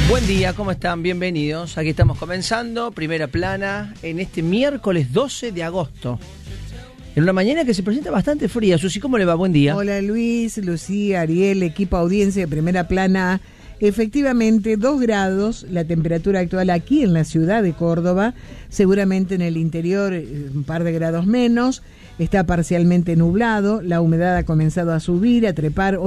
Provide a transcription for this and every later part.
Buen día, ¿cómo están? Bienvenidos. Aquí estamos comenzando, Primera Plana, en este miércoles 12 de agosto. En una mañana que se presenta bastante fría. Susi, ¿cómo le va? Buen día. Hola Luis, Lucía, Ariel, equipo audiencia de Primera Plana. Efectivamente, 2 grados la temperatura actual aquí en la ciudad de Córdoba. Seguramente en el interior un par de grados menos. Está parcialmente nublado. La humedad ha comenzado a subir, a trepar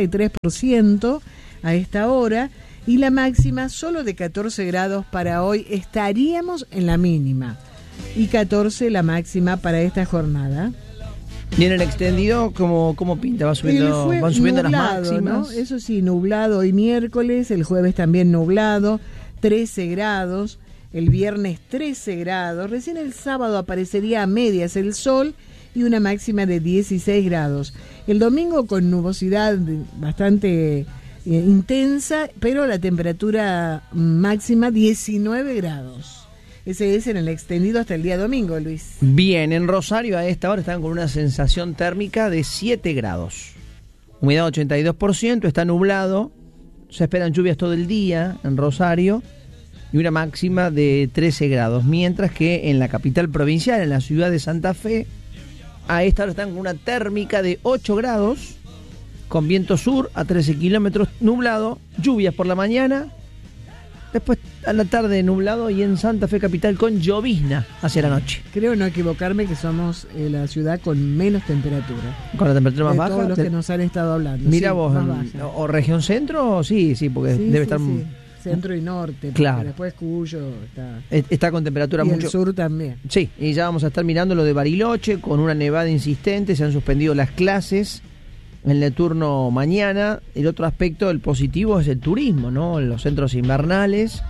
83% a esta hora. Y la máxima solo de 14 grados para hoy. Estaríamos en la mínima. Y 14 la máxima para esta jornada. ¿Y en el extendido cómo pinta? ¿Van subiendo nublado, las máximas? ¿No? Eso sí, nublado hoy miércoles, el jueves también nublado, 13 grados, el viernes 13 grados, recién el sábado aparecería a medias el sol y una máxima de 16 grados. El domingo con nubosidad bastante intensa, pero la temperatura máxima 19 grados. Ese es en el extendido hasta el día domingo, Luis. Bien, en Rosario a esta hora están con una sensación térmica de 7 grados. Humedad 82%, está nublado. Se esperan lluvias todo el día en Rosario y una máxima de 13 grados. Mientras que en la capital provincial, en la ciudad de Santa Fe, a esta hora están con una térmica de 8 grados, con viento sur a 13 kilómetros, nublado, lluvias por la mañana. Después a la tarde nublado y en Santa Fe capital con llovizna hacia la noche. Creo no equivocarme que somos la ciudad con menos temperatura. ¿Con la temperatura más baja? Todos los que nos han estado hablando. Mira sí, vos, o región centro, sí, porque sí, debe sí, estar... Sí. Centro y norte, claro. Después Cuyo está con temperatura y mucho... el sur también. Sí, y ya vamos a estar mirando lo de Bariloche, con una nevada insistente, se han suspendido las clases en el turno mañana. El otro aspecto, el positivo, es el turismo, ¿no? Los centros invernales,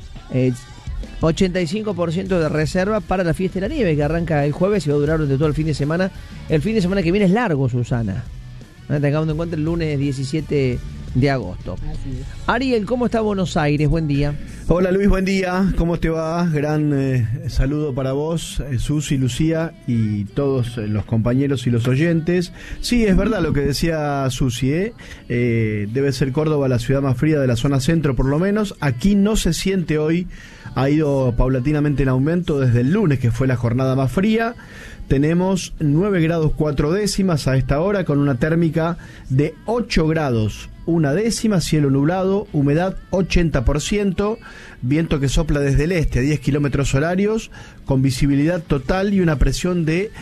85% de reserva para la fiesta de la nieve, que arranca el jueves y va a durar durante todo el fin de semana. El fin de semana que viene es largo, Susana. Tengamos en cuenta el lunes 17 de agosto. Así es. Ariel, ¿cómo está Buenos Aires? Buen día. Hola Luis, buen día. ¿Cómo te va? Gran saludo para vos, Susi, Lucía y todos los compañeros y los oyentes. Sí, es verdad lo que decía Susi, debe ser Córdoba la ciudad más fría de la zona centro, por lo menos. Aquí no se siente hoy, ha ido paulatinamente en aumento desde el lunes, que fue la jornada más fría. Tenemos 9 grados 4 décimas a esta hora, con una térmica de 8 grados 1 décima, cielo nublado, humedad 80%, viento que sopla desde el este a 10 kilómetros horarios, con visibilidad total y una presión de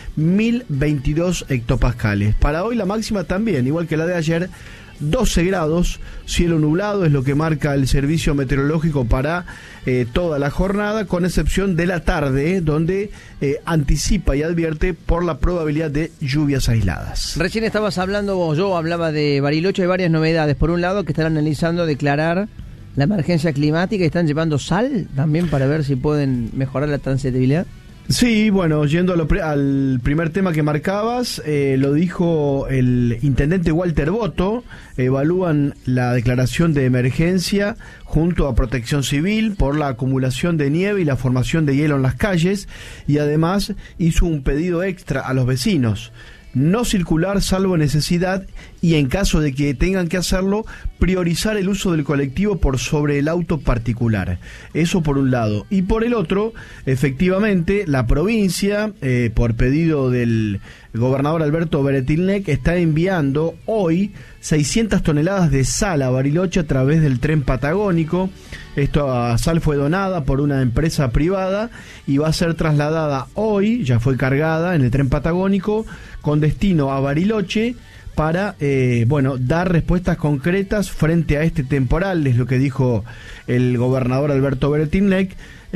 1022 hectopascales. Para hoy la máxima también, igual que la de ayer, 12 grados, cielo nublado, es lo que marca el servicio meteorológico para toda la jornada, con excepción de la tarde, donde anticipa y advierte por la probabilidad de lluvias aisladas. Recién estabas hablando vos, yo hablaba de Bariloche, hay varias novedades. Por un lado, que están analizando declarar la emergencia climática y están llevando sal también para ver si pueden mejorar la transitabilidad. Sí, bueno, yendo al primer tema que marcabas, lo dijo el intendente Walter Boto. Evalúan la declaración de emergencia junto a Protección Civil por la acumulación de nieve y la formación de hielo en las calles, y además hizo un pedido extra a los vecinos: no circular salvo necesidad, y en caso de que tengan que hacerlo, priorizar el uso del colectivo por sobre el auto particular. Eso por un lado. Y por el otro, efectivamente, la provincia, por pedido del gobernador Alberto Beretilnec, está enviando hoy 600 toneladas de sal a Bariloche a través del tren patagónico. Esta sal fue donada por una empresa privada y va a ser trasladada hoy, ya fue cargada en el tren patagónico, con destino a Bariloche, para dar respuestas concretas frente a este temporal. Es lo que dijo el gobernador Alberto Beretilnec,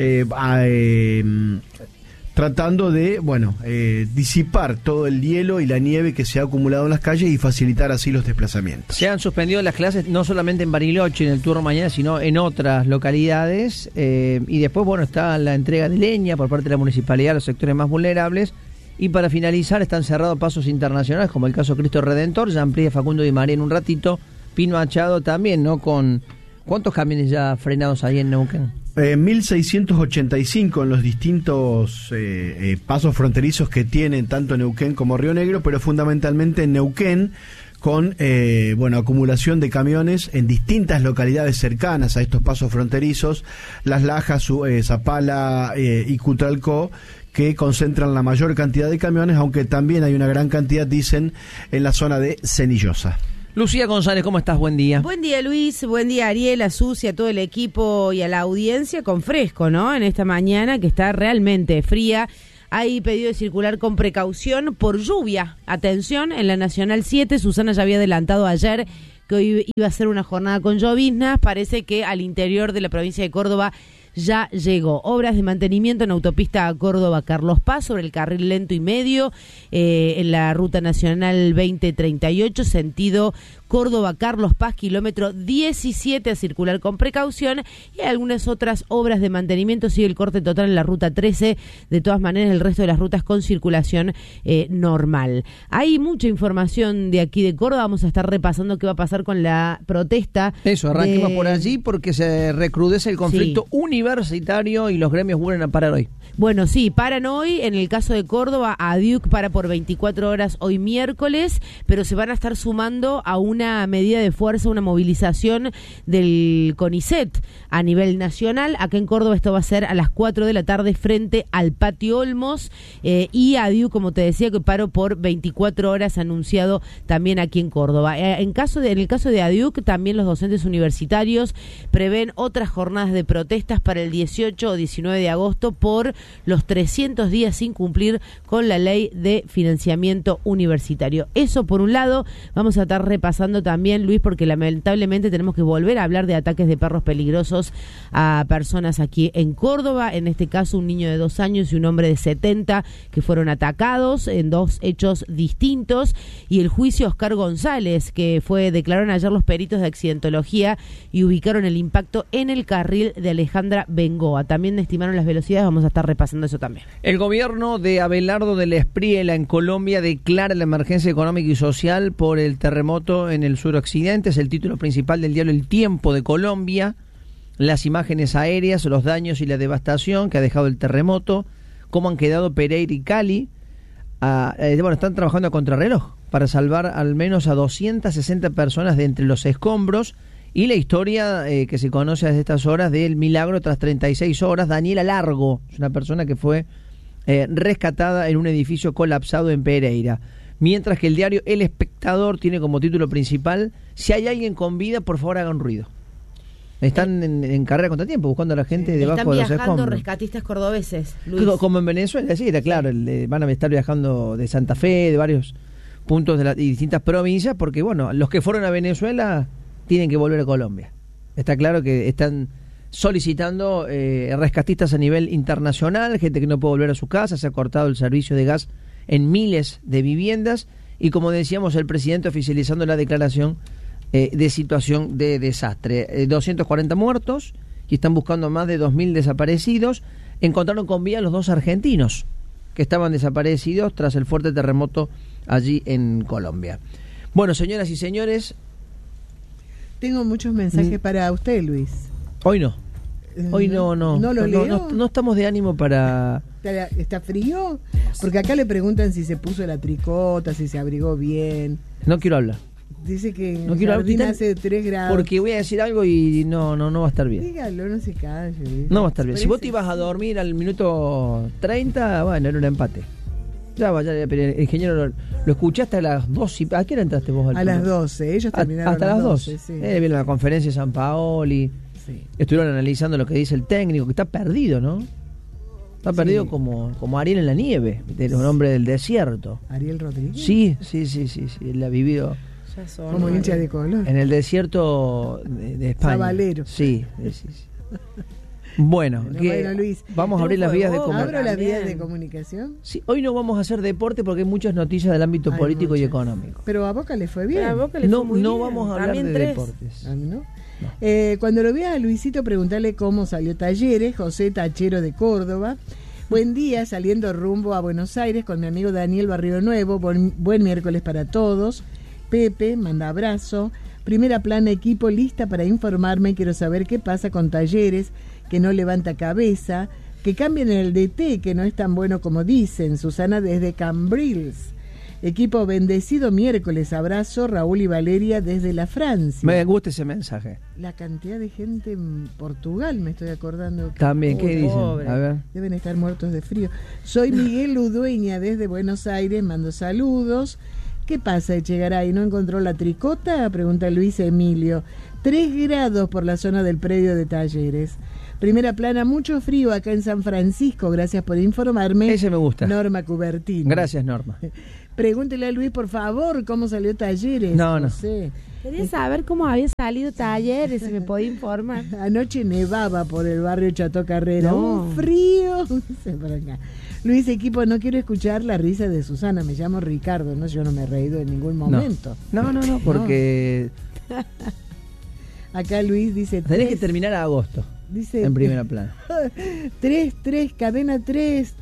tratando de disipar todo el hielo y la nieve que se ha acumulado en las calles y facilitar así los desplazamientos. Se han suspendido las clases no solamente en Bariloche en el turno mañana, sino en otras localidades, y después está la entrega de leña por parte de la municipalidad a los sectores más vulnerables. Y para finalizar, están cerrados pasos internacionales, como el caso Cristo Redentor. Ya amplía Facundo Di María en un ratito. Pino Machado también, ¿no? Con ¿cuántos camiones ya frenados ahí en Neuquén? 1.685 en los distintos pasos fronterizos que tienen tanto Neuquén como Río Negro, pero fundamentalmente en Neuquén, con acumulación de camiones en distintas localidades cercanas a estos pasos fronterizos, Las Lajas, Zapala y Cutralcó, que concentran la mayor cantidad de camiones, aunque también hay una gran cantidad, dicen, en la zona de Cenillosa. Lucía González, ¿cómo estás? Buen día. Buen día, Luis. Buen día, Ariel, a Susi, a todo el equipo y a la audiencia con fresco, ¿no? En esta mañana que está realmente fría. Hay pedido de circular con precaución por lluvia. Atención, en la Nacional 7, Susana ya había adelantado ayer que hoy iba a ser una jornada con lloviznas. Parece que al interior de la provincia de Córdoba ya llegó. Obras de mantenimiento en autopista Córdoba-Carlos Paz sobre el carril lento y medio, en la ruta nacional 2038, sentido Córdoba-Carlos Paz, kilómetro 17, a circular con precaución, y algunas otras obras de mantenimiento. Sigue el corte total en la ruta 13, de todas maneras el resto de las rutas con circulación normal. Hay mucha información de aquí de Córdoba, vamos a estar repasando qué va a pasar con la protesta. Eso, arranquemos por allí porque se recrudece el conflicto Sí. universitario y los gremios vuelven a parar hoy. Bueno, sí, paran hoy. En el caso de Córdoba, ADIUC para por 24 horas hoy miércoles, pero se van a estar sumando a una medida de fuerza, una movilización del CONICET a nivel nacional. Acá en Córdoba esto va a ser a las 4 de la tarde frente al Patio Olmos, y ADIUC, como te decía, que paro por 24 horas anunciado también aquí en Córdoba. En el caso de ADIUC, también los docentes universitarios prevén otras jornadas de protestas para el 18 o 19 de agosto por los 300 días sin cumplir con la ley de financiamiento universitario. Eso por un lado. Vamos a estar repasando también, Luis, porque lamentablemente tenemos que volver a hablar de ataques de perros peligrosos a personas aquí en Córdoba. En este caso, un niño de 2 años y un hombre de 70 que fueron atacados en 2 hechos distintos. Y el juicio Oscar González, que declararon ayer los peritos de accidentología y ubicaron el impacto en el carril de Alejandra Bengoa. También estimaron las velocidades, vamos a estar repasando eso también. El gobierno de Abelardo del Espriella en Colombia declara la emergencia económica y social por el terremoto en el suroccidente. Es el título principal del diario El Tiempo de Colombia. Las imágenes aéreas, los daños y la devastación que ha dejado el terremoto, cómo han quedado Pereira y Cali. Están trabajando a contrarreloj para salvar al menos a 260 personas de entre los escombros. Y la historia que se conoce desde estas horas del milagro tras 36 horas. Daniela Largo es una persona que fue rescatada en un edificio colapsado en Pereira. Mientras que el diario El Espectador tiene como título principal: si hay alguien con vida, por favor hagan ruido. Están en carrera contra tiempo, buscando a la gente debajo de los escombros. Están viajando rescatistas cordobeses, Luis. Como en Venezuela, sí, era claro. Van a estar viajando de Santa Fe, de varios puntos de distintas provincias, porque bueno, los que fueron a Venezuela tienen que volver a Colombia. Está claro que están solicitando rescatistas a nivel internacional, gente que no puede volver a su casa. Se ha cortado el servicio de gas en miles de viviendas y, como decíamos, el presidente oficializando la declaración de situación de desastre. 240 muertos y están buscando a más de 2.000 desaparecidos. Encontraron con vida a los 2 argentinos que estaban desaparecidos tras el fuerte terremoto allí en Colombia. Bueno, señoras y señores, tengo muchos mensajes para usted, Luis. Hoy no. Hoy no. ¿No lo leo? No estamos de ánimo para... ¿Está frío? Porque acá le preguntan si se puso la tricota, si se abrigó bien. No quiero hablar. Dice que no quiero Jardín hace 3 grados. Porque voy a decir algo y no va a estar bien. Dígalo, no se calle. No va a estar bien. Si vos te ibas a dormir al minuto 30, bueno, era un empate. Ya vaya, pero el ingeniero lo escuchaste a las 2. ¿A qué hora entraste vos? A las 12, ellos terminaron hasta las 12. Sí. Vieron la conferencia de San Paoli. Sí. Estuvieron analizando lo que dice el técnico, que está perdido, ¿no? Está perdido como Ariel en la nieve, de los hombres del desierto. ¿Ariel Rodríguez? Sí, él ha vivido como hincha de color. en el desierto de España. Sabalero. Sí. Bueno, Luis, vamos a abrir las vías de comunicación. ¿Abro las vías de comunicación? Sí, hoy no vamos a hacer deporte porque hay muchas noticias del ámbito político y económico. Pero a Boca le fue bien. No vamos a hablar de deportes. ¿No? Cuando lo vi a Luisito preguntarle cómo salió Talleres, José Tachero de Córdoba. Buen día, saliendo rumbo a Buenos Aires con mi amigo Daniel Barrio Nuevo. Buen miércoles para todos. Pepe, manda abrazo. Primera plana, equipo, lista para informarme. Quiero saber qué pasa con Talleres, que no levanta cabeza. Que cambien el DT, que no es tan bueno como dicen. Susana desde Cambrils. Equipo bendecido miércoles, abrazo Raúl y Valeria desde la Francia. Me gusta ese mensaje. La cantidad de gente en Portugal, me estoy acordando. También, ¿qué dicen? Pobre. A ver. Deben estar muertos de frío. Soy Miguel Ludueña desde Buenos Aires, mando saludos. ¿Qué pasa, Echegaray? ¿No encontró la tricota? Pregunta Luis Emilio. 3 grados por la zona del predio de Talleres. Primera plana, mucho frío acá en San Francisco. Gracias por informarme. Ese me gusta. Norma Cubertino. Gracias, Norma. Pregúntele a Luis, por favor, cómo salió Talleres. No. sé. Quería saber cómo había salido Talleres, si me podía informar. Anoche nevaba por el barrio Chato Carrera. No. Un frío. Por acá. Luis, equipo, no quiero escuchar la risa de Susana. Me llamo Ricardo, no, yo no me he reído en ningún momento. No, porque Acá Luis dice... tenés que terminar a agosto, dice, en primera plana. 3, cadena 3.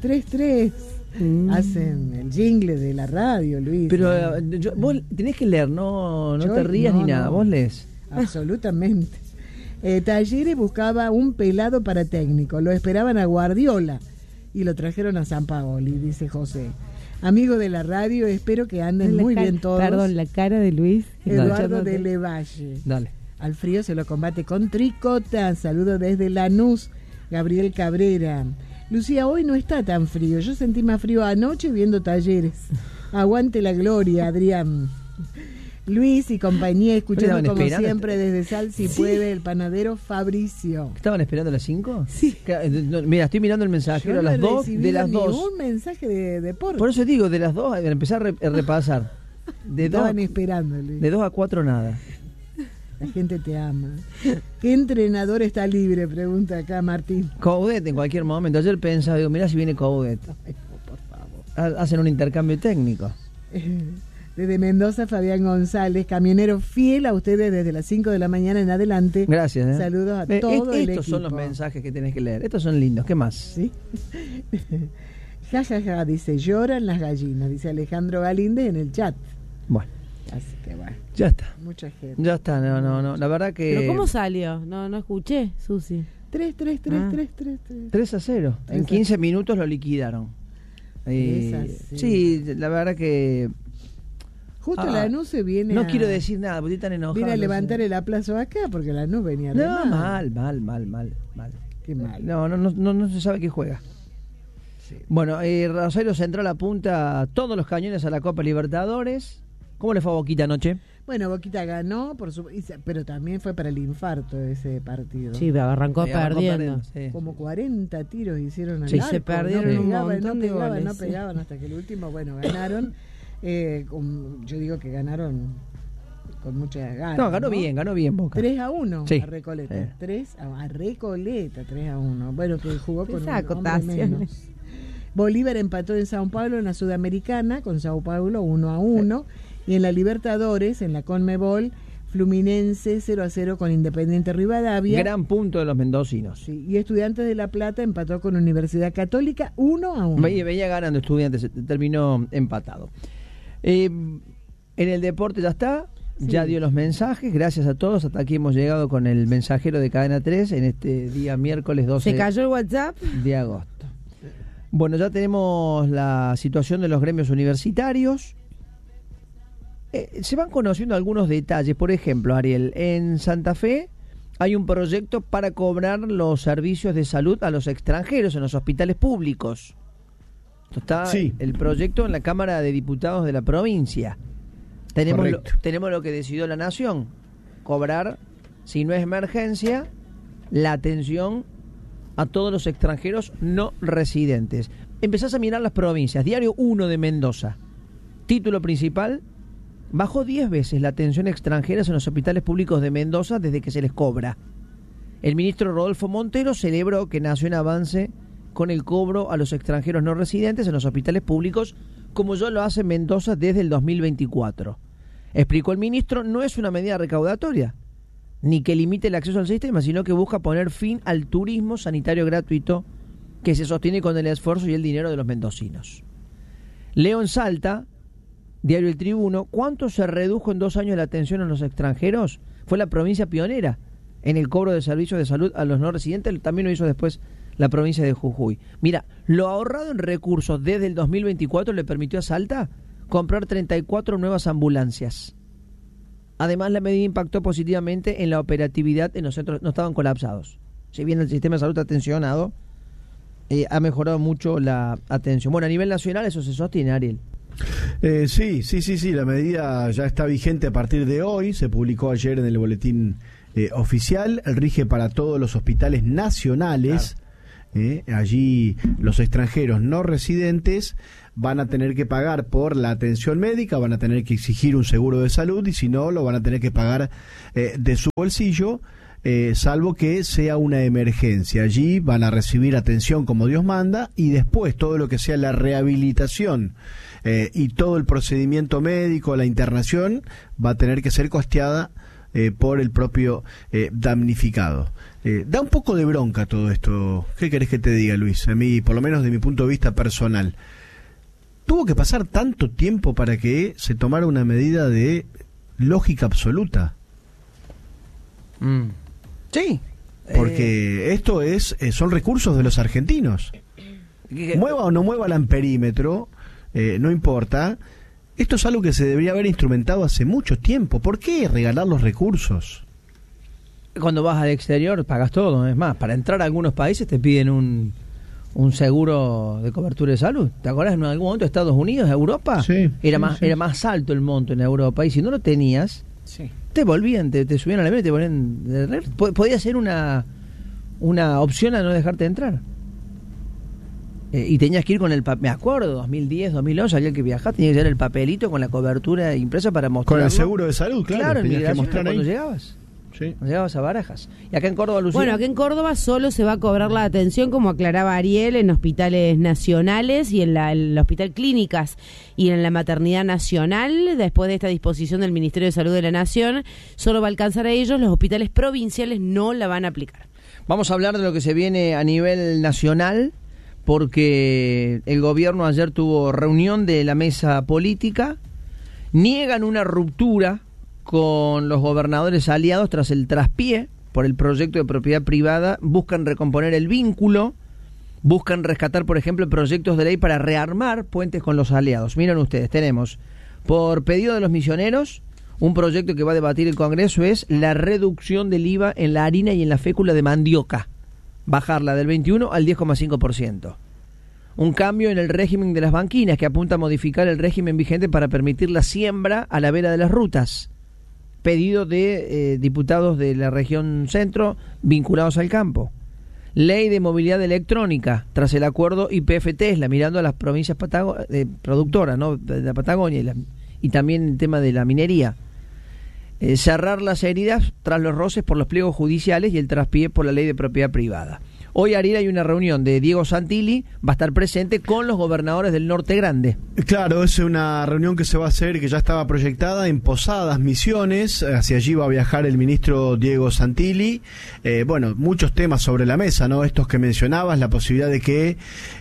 Hacen el jingle de la radio, Luis. Pero vos tenés que leer, no Yo te rías no, ni nada, no. vos lees. Absolutamente. Talleres buscaba un pelado para técnico. Lo esperaban a Guardiola y lo trajeron a San Paoli, dice José. Amigo de la radio, espero que anden muy bien todos. Perdón, la cara de Luis. Eduardo de Levalle. Dale. Al frío se lo combate con tricota. Saludo desde Lanús, Gabriel Cabrera. Lucía, hoy no está tan frío. Yo sentí más frío anoche viendo Talleres. Aguante la gloria, Adrián. Luis y compañía, escuchando ¿Estaban como esperando? siempre desde Sal si puede, el panadero Fabricio. ¿Estaban esperando a las 5? Sí. Mira, estoy mirando el mensajero a las 2, de las 2. un mensaje de deporte. Por eso digo, de las 2, empezar a repasar. Estaban esperando, Luis. De 2 a 4 nada. La gente te ama. ¿Qué entrenador está libre? Pregunta acá Martín. Coudet en cualquier momento. Ayer pensaba, digo, mirá si viene Coudet. Ay, por favor. Hacen un intercambio técnico. Desde Mendoza, Fabián González, camionero fiel a ustedes desde las 5 de la mañana en adelante. Gracias. Saludos a todo el equipo. Estos son los mensajes que tenés que leer. Estos son lindos. ¿Qué más? ¿Sí? Ja, dice, lloran las gallinas, dice Alejandro Galíndez en el chat. Bueno, Así que bueno, ya está. mucha gente. Ya está, no. La verdad que... ¿Pero cómo salió? No escuché, Susi. 3. 3-0. En 15 minutos lo liquidaron. 3-0. Sí, la verdad que... Justo Lanús se viene No quiero decir nada, porque estoy tan enojado. viene a no levantar sé. el aplazo acá, porque Lanús venía re No, mal. mal. Qué mal. No se sabe qué juega. Sí. Bueno, Rosario Central apunta todos los cañones a la Copa Libertadores. ¿Cómo le fue a Boquita anoche? Bueno, Boquita ganó, pero también fue para el infarto ese partido. Sí, arrancó perdiendo. Sí. Como 40 tiros hicieron al Sí, arco. se perdieron un pegaban, montón de goles, no sí. pegaban hasta que el último, bueno, ganaron. Yo digo que ganaron con muchas ganas. No, ganó bien Boca. 3-1 Sí. a Recoleta. Sí. 3-1. Bueno, que jugó con Esas un hombre acotaciones. menos. Bolívar empató en Sao Paulo en la Sudamericana con Sao Paulo 1-1 y en la Libertadores, en la Conmebol, Fluminense 0-0 con Independiente Rivadavia. Gran punto de los mendocinos. Sí, y Estudiantes de La Plata empató con Universidad Católica 1-1. Veía ganando Estudiantes, terminó empatado. En el deporte ya está, Sí. ya dio los mensajes, gracias a todos, hasta aquí hemos llegado con el mensajero de Cadena 3 en este día miércoles 12 ¿Se cayó el WhatsApp? de agosto. Bueno, ya tenemos la situación de los gremios universitarios. Se van conociendo algunos detalles, por ejemplo, Ariel, en Santa Fe hay un proyecto para cobrar los servicios de salud a los extranjeros en los hospitales públicos. Esto está Sí. el proyecto en la Cámara de Diputados de la provincia. Correcto. Tenemos lo que decidió la Nación, cobrar, si no es emergencia, la atención a todos los extranjeros no residentes. Empezás a mirar las provincias. Diario 1 de Mendoza. Título principal: bajó 10 veces la atención a extranjeros en los hospitales públicos de Mendoza desde que se les cobra. El ministro Rodolfo Montero celebró que Nación avance con el cobro a los extranjeros no residentes en los hospitales públicos, como ya lo hace Mendoza desde el 2024. Explicó el ministro, no es una medida recaudatoria, ni que limite el acceso al sistema, sino que busca poner fin al turismo sanitario gratuito que se sostiene con el esfuerzo y el dinero de los mendocinos. Leo en Salta, Diario El Tribuno, ¿cuánto se redujo en 2 años la atención a los extranjeros? Fue la provincia pionera en el cobro de servicios de salud a los no residentes, también lo hizo después la provincia de Jujuy. Mira, lo ahorrado en recursos desde el 2024 le permitió a Salta comprar 34 nuevas ambulancias. Además, la medida impactó positivamente en la operatividad en los centros, no estaban colapsados. Si bien el sistema de salud está tensionado, ha mejorado mucho la atención. Bueno, a nivel nacional eso se sostiene, Ariel. Sí, la medida ya está vigente a partir de hoy, se publicó ayer en el boletín oficial, rige para todos los hospitales nacionales. Claro. Allí los extranjeros no residentes van a tener que pagar por la atención médica, van a tener que exigir un seguro de salud y si no, lo van a tener que pagar de su bolsillo, salvo que sea una emergencia. Allí van a recibir atención como Dios manda y después todo lo que sea la rehabilitación y todo el procedimiento médico, la internación, va a tener que ser costeada por el propio damnificado. Da un poco de bronca todo esto. ¿Qué querés que te diga, Luis? A mí, por lo menos de mi punto de vista personal. Tuvo que pasar tanto tiempo para que se tomara una medida de lógica absoluta. Sí. Porque esto son recursos de los argentinos. Mueva o no mueva el amperímetro, no importa. Esto es algo que se debería haber instrumentado hace mucho tiempo. ¿Por qué regalar los recursos? Cuando vas al exterior pagas todo. Es más, para entrar a algunos países te piden un seguro de cobertura de salud. ¿Te acuerdas en algún momento de Estados Unidos, Europa? Sí. Era más alto el monto en Europa. Y si no lo tenías, te volvían, te subían a la mesa y te volvían. Podía ser una opción a no dejarte entrar. Y tenías que ir con el papel, me acuerdo, 2010, 2011, aquel que viajaba, tenía que llevar el papelito con la cobertura impresa para mostrarlo. Con el seguro de salud, claro, tenías que mostrar cuando ahí. Llegabas. Sí. Llegabas a Barajas. Y acá en Córdoba, Lucía. Bueno, acá en Córdoba solo se va a cobrar la atención, como aclaraba Ariel, en hospitales nacionales y en el Hospital Clínicas y en la Maternidad Nacional. Después de esta disposición del Ministerio de Salud de la Nación, solo va a alcanzar a ellos. Los hospitales provinciales no la van a aplicar. Vamos a hablar de lo que se viene a nivel nacional, porque el gobierno ayer tuvo reunión de la mesa política, niegan una ruptura con los gobernadores aliados tras el traspié por el proyecto de propiedad privada, buscan recomponer el vínculo, buscan rescatar, por ejemplo, proyectos de ley para rearmar puentes con los aliados. Miren ustedes, tenemos, por pedido de los misioneros, un proyecto que va a debatir el Congreso es la reducción del IVA en la harina y en la fécula de mandioca, bajarla del 21 al 10,5%. Un cambio en el régimen de las banquinas que apunta a modificar el régimen vigente para permitir la siembra a la vera de las rutas. Pedido de diputados de la región centro vinculados al campo. Ley de movilidad electrónica tras el acuerdo YPF-Tesla, mirando a las provincias productoras, ¿no?, de la Patagonia y también el tema de la minería. Cerrar las heridas tras los roces por los pliegos judiciales y el traspié por la ley de propiedad privada. Hoy, Ariel, hay una reunión de Diego Santilli, va a estar presente con los gobernadores del Norte Grande. Claro, es una reunión que se va a hacer, que ya estaba proyectada en Posadas, Misiones. Hacia allí va a viajar el ministro Diego Santilli. Bueno, muchos temas sobre la mesa, ¿no? Estos que mencionabas, la posibilidad de que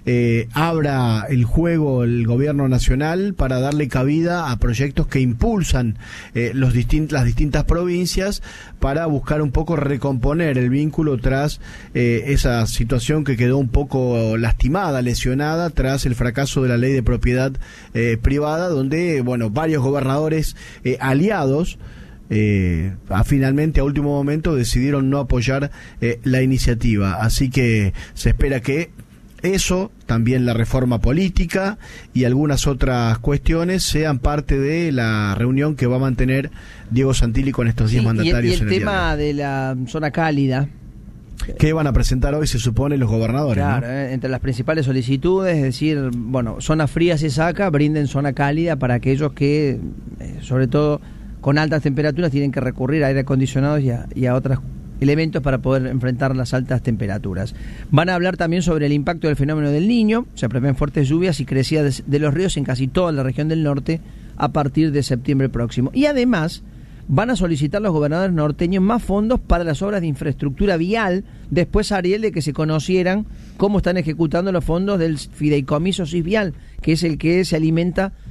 abra el juego el gobierno nacional para darle cabida a proyectos que impulsan las distintas provincias para buscar un poco recomponer el vínculo tras esa situación que quedó un poco lastimada, lesionada tras el fracaso de la ley de propiedad privada, donde, bueno, varios gobernadores aliados finalmente a último momento decidieron no apoyar la iniciativa. Así que se espera que eso, también la reforma política y algunas otras cuestiones sean parte de la reunión que va a mantener Diego Santilli con estos 10 mandatarios. Y el tema de la zona cálida, ¿qué van a presentar hoy, se supone, los gobernadores? Claro, ¿no? Entre las principales solicitudes, es decir, bueno, zona fría se saca, brinden zona cálida para aquellos que, sobre todo con altas temperaturas, tienen que recurrir a aire acondicionado y a otros elementos para poder enfrentar las altas temperaturas. Van a hablar también sobre el impacto del fenómeno del Niño. Se prevén fuertes lluvias y crecida de los ríos en casi toda la región del norte a partir de septiembre próximo. Y además van a solicitar los gobernadores norteños más fondos para las obras de infraestructura vial, después, Ariel, de que se conocieran cómo están ejecutando los fondos del fideicomiso SISVial, que es el que se alimenta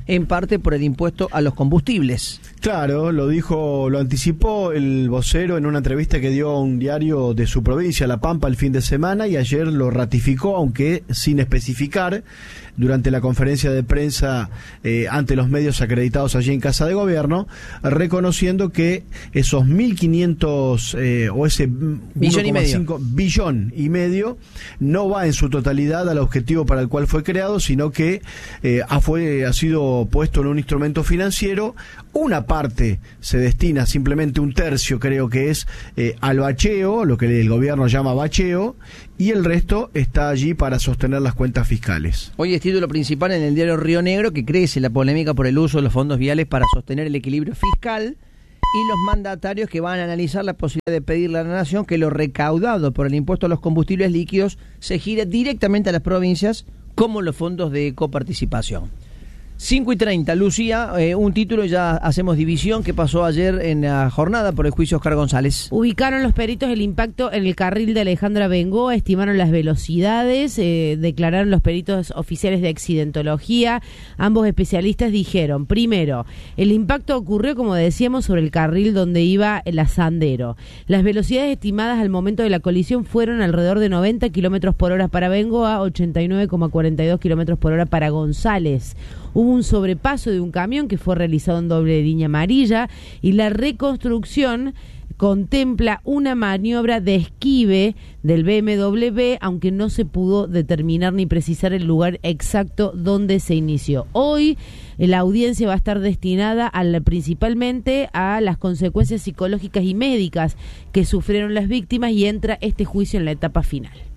en parte por el impuesto a los combustibles. Claro, lo anticipó el vocero en una entrevista que dio a un diario de su provincia, La Pampa, el fin de semana, y ayer lo ratificó, aunque sin especificar, durante la conferencia de prensa ante los medios acreditados allí en Casa de Gobierno, reconociendo que esos 1.500 o ese 1,5 billón y medio no va en su totalidad al objetivo para el cual fue creado, sino que ha sido puesto en un instrumento financiero. Una parte se destina, simplemente un tercio creo que es al bacheo, lo que el gobierno llama bacheo, y el resto está allí para sostener las cuentas fiscales. Hoy es título principal en el diario Río Negro que crece la polémica por el uso de los fondos viales para sostener el equilibrio fiscal y los mandatarios que van a analizar la posibilidad de pedirle a la Nación que lo recaudado por el impuesto a los combustibles líquidos se gire directamente a las provincias como los fondos de coparticipación. 5:30, Lucía, un título, ya hacemos división. ¿Qué pasó ayer en la jornada por el juicio Oscar González? Ubicaron los peritos el impacto en el carril de Alejandra Bengoa, estimaron las velocidades, declararon los peritos oficiales de accidentología. Ambos especialistas dijeron, primero, el impacto ocurrió, como decíamos, sobre el carril donde iba el Sandero. Las velocidades estimadas al momento de la colisión fueron alrededor de 90 kilómetros por hora para Bengoa, 89,42 kilómetros por hora para González. Hubo un sobrepaso de un camión que fue realizado en doble línea amarilla y la reconstrucción contempla una maniobra de esquive del BMW, aunque no se pudo determinar ni precisar el lugar exacto donde se inició. Hoy la audiencia va a estar destinada principalmente a las consecuencias psicológicas y médicas que sufrieron las víctimas y entra este juicio en la etapa final.